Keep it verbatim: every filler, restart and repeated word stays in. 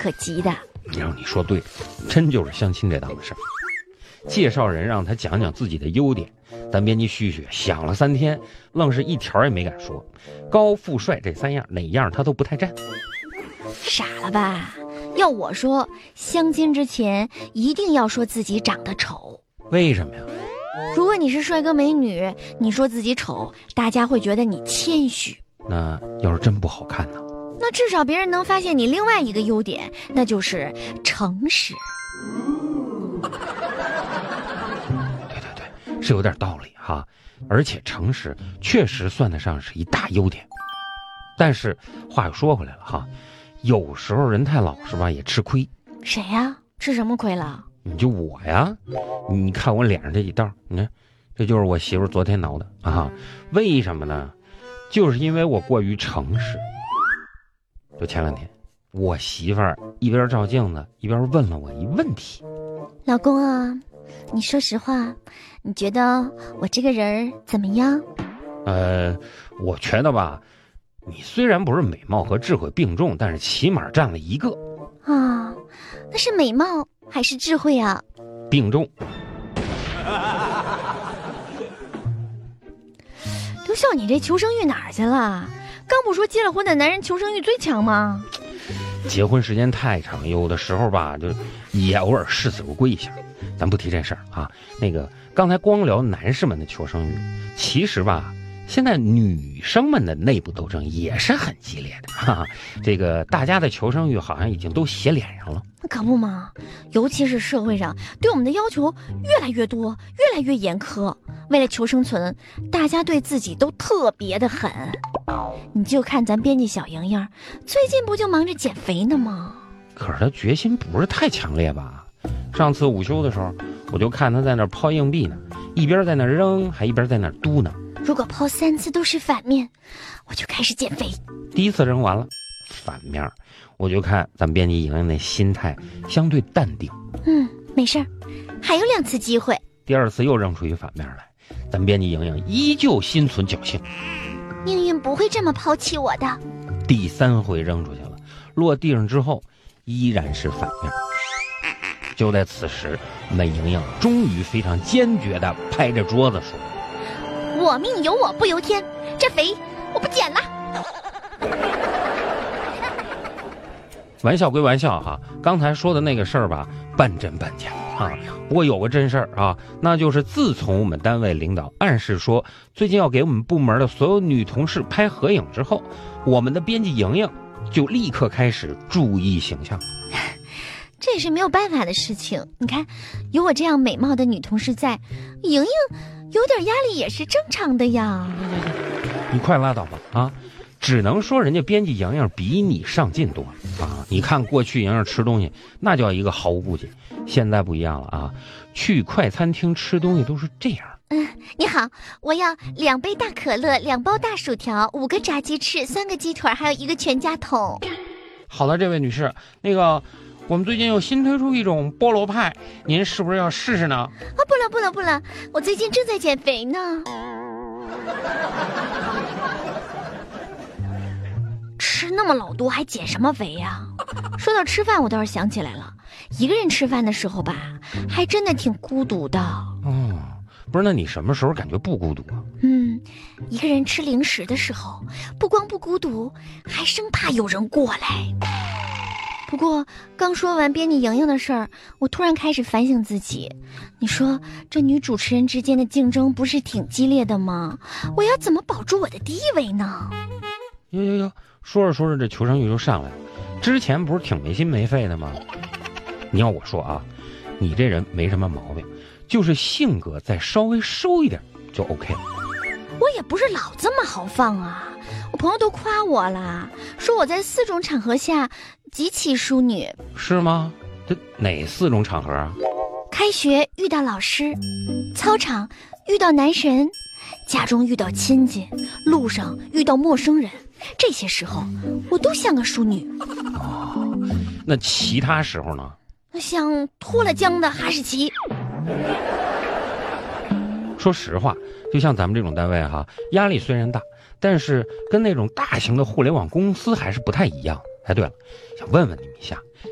可及的。 让你说对了，真就是相亲这档子事儿。介绍人让他讲讲自己的优点，咱编辑旭旭想了三天，愣是一条也没敢说。高富帅这三样，哪样他都不太占。 傻了吧？要我说，相亲之前一定要说自己长得丑。 为什么呀？ 如果你是帅哥美女，你说自己丑，大家会觉得你谦虚。 那要是真不好看呢？ 那至少别人能发现你另外一个优点，那就是诚实。 对对对，是有点道理哈。而且诚实确实算得上是一大优点。但是话又说回来了哈，有时候人太老实吧也吃亏。 谁呀？吃什么亏了？ 你就我呀，你看我脸上这一道，你看，这就是我媳妇昨天挠的啊。为什么呢？就是因为我过于诚实。就前两天，我媳妇儿一边照镜子一边问了我一问题： 老公啊，你说实话，你觉得我这个人怎么样？ 呃，我觉得吧，你虽然不是美貌和智慧并重，但是起码占了一个啊。那是美貌还是智慧啊？ 并重。 刘笑，你这求生欲哪儿去了？刚不说结了婚的男人求生欲最强吗？ 结婚时间太长，有的时候吧，就也偶尔视死如归一下。咱不提这事儿啊。那个刚才光聊男士们的求生欲，其实吧，现在女生们的内部斗争也是很激烈的哈。这个大家的求生欲好像已经都写脸上了。 可不嘛，尤其是社会上对我们的要求越来越多，越来越严苛。为了求生存，大家对自己都特别的狠。你就看咱编辑小莹莹，最近不就忙着减肥呢吗？ 可是她决心不是太强烈吧？上次午休的时候，我就看她在那抛硬币呢，一边在那扔，还一边在那嘟囔。 如果抛三次都是反面，我就开始减肥。 第一次扔完了，反面，我就看咱编辑莹莹那心态相对淡定。 嗯，没事儿，还有两次机会。 第二次又扔出一反面来，咱编辑莹莹依旧心存侥幸。 命运不会这么抛弃我的。 第三回扔出去了，落地上之后依然是反面。就在此时，美莹莹终于非常坚决地拍着桌子说： 我命由我不由天，这肥我不减了。 玩笑归玩笑哈，刚才说的那个事儿吧，半真半假啊。不过有个真事儿啊，那就是自从我们单位领导暗示说最近要给我们部门的所有女同事拍合影之后，我们的编辑莹莹就立刻开始注意形象。 这也是没有办法的事情。你看，有我这样美貌的女同事在，莹莹有点压力也是正常的呀。 你快拉倒吧啊！只能说人家编辑莹莹比你上进多啊！你看过去莹莹吃东西那叫一个毫无顾忌，现在不一样了啊！去快餐厅吃东西都是这样。 嗯，你好，我要两杯大可乐，两包大薯条，五个炸鸡翅，三个鸡腿，还有一个全家桶。 好的，这位女士，那个我们最近又新推出一种菠萝派，您是不是要试试呢？ 啊，不了不了不了，我最近正在减肥呢。吃那么老多还减什么肥呀？说到吃饭，我倒是想起来了，一个人吃饭的时候吧，还真的挺孤独的。 哦，不是，那你什么时候感觉不孤独啊？ 嗯，一个人吃零食的时候，不光不孤独，还生怕有人过来。不过刚说完编辑莹莹的事儿，我突然开始反省自己。你说这女主持人之间的竞争不是挺激烈的吗？我要怎么保住我的地位呢？ 哟哟哟，说着说着这求生欲就上来了。之前不是挺没心没肺的吗？你要我说啊，你这人没什么毛病，就是性格再稍微收一点就 OK 了。 我也不是老这么豪放啊，我朋友都夸我啦，说我在四种场合下极其淑女。 是吗？这哪四种场合啊？ 开学遇到老师，操场遇到男神，家中遇到亲戚，路上遇到陌生人，这些时候我都像个淑女。 哦，那其他时候呢？ 像脱了缰的哈士奇。 说实话，就像咱们这种单位哈，压力虽然大，但是跟那种大型的互联网公司还是不太一样。哎，对了，想问问你们一下，